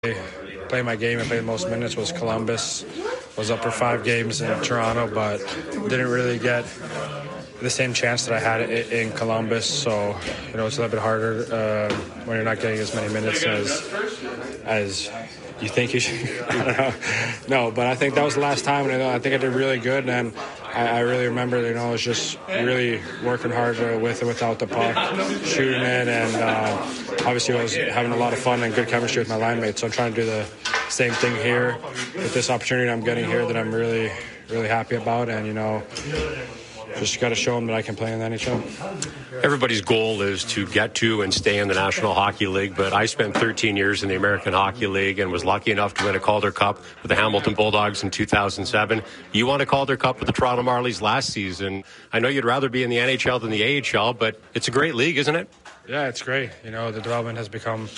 Played my game and played the most minutes was Columbus. Was up for 5 games in Toronto, but didn't really get the same chance that I had in Columbus. So, it's a little bit harder when you're not getting as many minutes as you think you should. I don't know. No, but I think that was the last time, and I think I did really good. And I really remember, I was just really working hard with and without the puck, shooting it, and obviously I was having a lot of fun and good chemistry with my line mates. So I'm trying to do the same thing here with this opportunity I'm getting here that I'm really, really happy about. And, just got to show them that I can play in the NHL. Everybody's goal is to get to and stay in the National Hockey League, but I spent 13 years in the American Hockey League and was lucky enough to win a Calder Cup with the Hamilton Bulldogs in 2007. You won a Calder Cup with the Toronto Marlies last season. I know you'd rather be in the NHL than the AHL, but it's a great league, isn't it? Yeah, it's great. The development has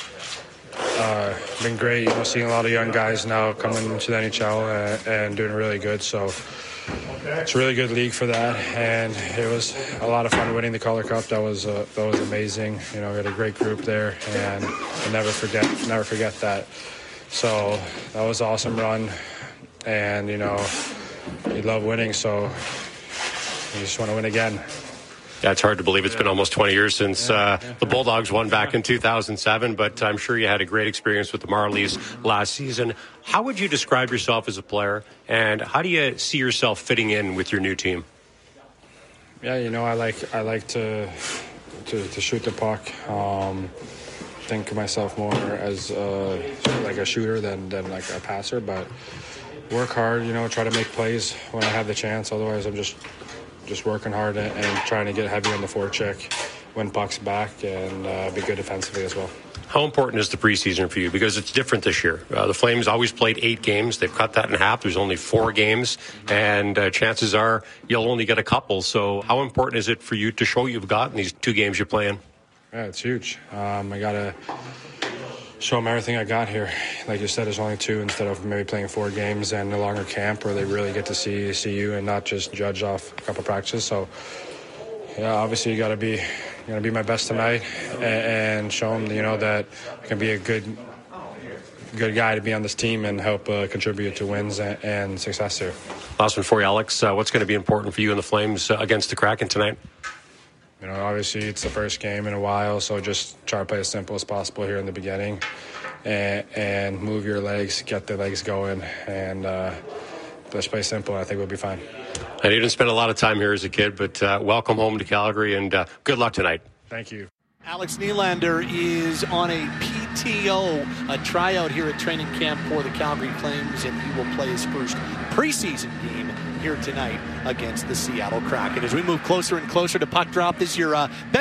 been great. Seeing a lot of young guys now coming into the NHL and doing really good. So it's a really good league for that, and it was a lot of fun winning the Calder Cup. That was amazing. We had a great group there, and I'll never forget that. So that was an awesome run, and you love winning, so you just want to win again. Yeah, it's hard to believe it's been almost 20 years since the Bulldogs won back in 2007, but I'm sure you had a great experience with the Marlies last season. How would you describe yourself as a player, and how do you see yourself fitting in with your new team? Yeah, I like to shoot the puck. Think of myself more as like a shooter than like a passer, but work hard. Try to make plays when I have the chance. Otherwise, I'm just working hard and trying to get heavy on the forecheck, win pucks back, and be good defensively as well. How important is the preseason for you? Because it's different this year. The Flames always played 8 games. They've cut that in half. There's only 4 games, and chances are you'll only get a couple. So how important is it for you to show you've got in these 2 games you're playing? Yeah, it's huge. I got to show them everything I got here. Like you said, there's only 2 instead of maybe playing 4 games and a longer camp where they really get to see you and not just judge off a couple practices. So, yeah, obviously you got to be my best tonight and show them, that I can be a good guy to be on this team and help contribute to wins and success here. Last one for you, Alex. What's going to be important for you and the Flames against the Kraken tonight? Obviously it's the first game in a while, so just try to play as simple as possible here in the beginning and move your legs, get the legs going, and let's play simple. I think we'll be fine. I didn't spend a lot of time here as a kid, but welcome home to Calgary, and good luck tonight. Thank you. Alex Nylander is on a PTO, a tryout here at training camp for the Calgary Flames, and he will play his first preseason game here tonight against the Seattle Kraken. As we move closer and closer to puck drop, this is your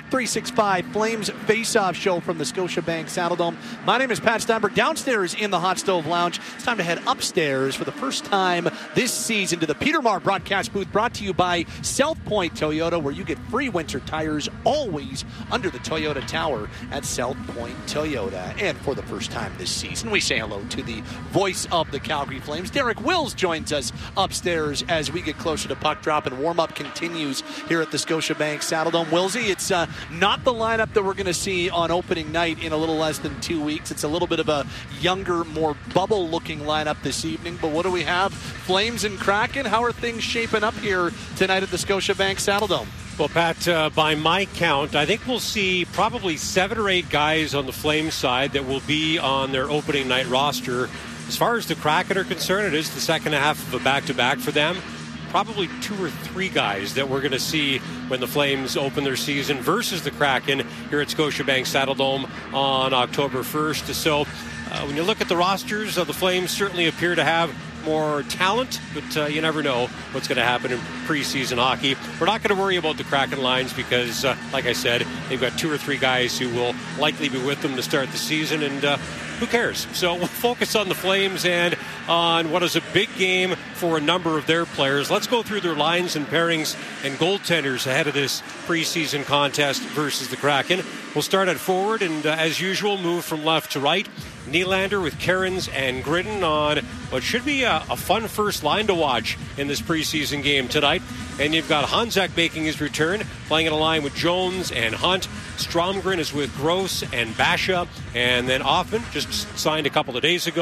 Bet365 Flames face-off show from the Scotiabank Saddledome. My name is Pat Steinberg. Downstairs in the Hot Stove Lounge, it's time to head upstairs for the first time this season to the Peter Maher broadcast booth, brought to you by South Point Toyota, where you get free winter tires always under the Toyota Tower at South Point Toyota. And for the first time this season, we say hello to the voice of the Calgary Flames. Derek Wills joins us upstairs as we get closer to puck drop, and warm-up continues here at the Scotiabank Saddledome. Willsy, it's not the lineup that we're going to see on opening night in a little less than 2 weeks. It's a little bit of a younger, more bubble-looking lineup this evening, but what do we have? Flames and Kraken, how are things shaping up here tonight at the Scotiabank Saddledome? Well, Pat, by my count, I think we'll see probably 7 or 8 guys on the Flames side that will be on their opening night roster. As far as the Kraken are concerned, it is the second half of a back-to-back for them. Probably 2 or 3 guys that we're going to see when the Flames open their season versus the Kraken here at Scotiabank Saddledome on October 1st. So when you look at the rosters, the Flames certainly appear to have more talent, but you never know what's going to happen in preseason hockey. We're not going to worry about the Kraken lines because, like I said, they've got 2 or 3 guys who will likely be with them to start the season, and who cares? So we'll focus on the Flames and on what is a big game for a number of their players. Let's go through their lines and pairings and goaltenders ahead of this preseason contest versus the Kraken. We'll start at forward and, as usual, move from left to right. Nylander with Cairns and Gritton on what should be a fun first line to watch in this preseason game tonight. And you've got Hanzak making his return, playing in a line with Jones and Hunt. Stromgren is with Gross and Basha. And then Hoffman just signed a couple of days ago.